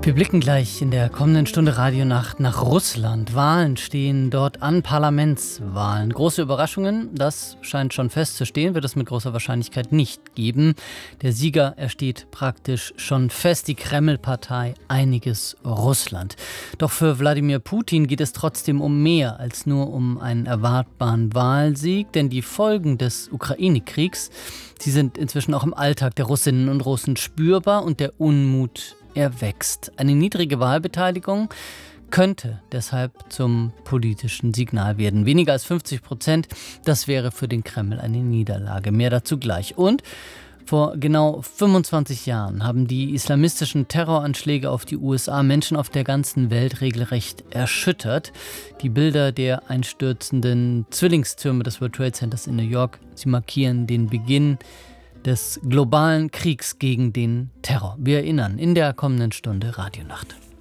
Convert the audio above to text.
Wir blicken gleich in der kommenden Stunde Radionacht nach Russland. Wahlen stehen dort an, Parlamentswahlen. Große Überraschungen, das scheint schon festzustehen, wird es mit großer Wahrscheinlichkeit nicht geben. Der Sieger, er steht praktisch schon fest, die Kreml-Partei Einiges Russland. Doch für Wladimir Putin geht es trotzdem um mehr als nur um einen erwartbaren Wahlsieg, denn die Folgen des Ukraine-Kriegs, sie sind inzwischen auch im Alltag der Russinnen und Russen spürbar und der Unmut er wächst. Eine niedrige Wahlbeteiligung könnte deshalb zum politischen Signal werden. Weniger als 50%, das wäre für den Kreml eine Niederlage. Mehr dazu gleich. Und vor genau 25 Jahren haben die islamistischen Terroranschläge auf die USA Menschen auf der ganzen Welt regelrecht erschüttert. Die Bilder der einstürzenden Zwillingstürme des World Trade Centers in New York, sie markieren den Beginn des globalen Kriegs gegen den Terror. Wir erinnern in der kommenden Stunde Radionacht.